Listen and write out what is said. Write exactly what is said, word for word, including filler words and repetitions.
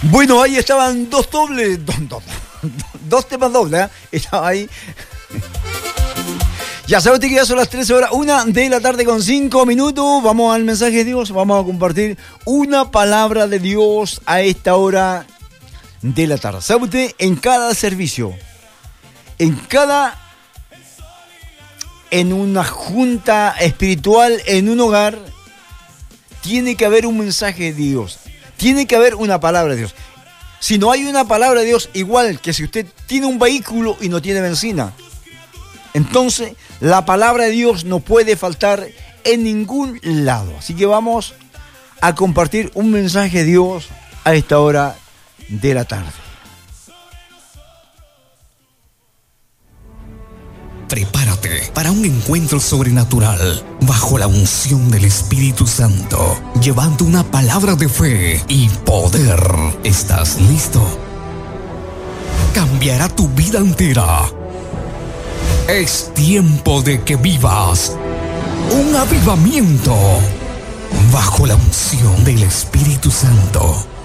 Bueno, ahí estaban dos dobles, dos, dos, dos temas dobles, ¿eh? Estaba ahí. Ya sabes que ya son las trece horas, una de la tarde con cinco minutos. Vamos al mensaje de Dios, vamos a compartir una palabra de Dios a esta hora de la tarde. ¿Sabe usted? En cada servicio, en cada, en una junta espiritual, en un hogar, tiene que haber un mensaje de Dios. Tiene que haber una palabra de Dios. Si no hay una palabra de Dios, igual que si usted tiene un vehículo y no tiene benzina, entonces la palabra de Dios no puede faltar en ningún lado. Así que vamos a compartir un mensaje de Dios a esta hora de la tarde. Prepárate para un encuentro sobrenatural bajo la unción del Espíritu Santo, llevando una palabra de fe y poder. ¿Estás listo? Cambiará tu vida entera. Es tiempo de que vivas un avivamiento bajo la unción del Espíritu Santo.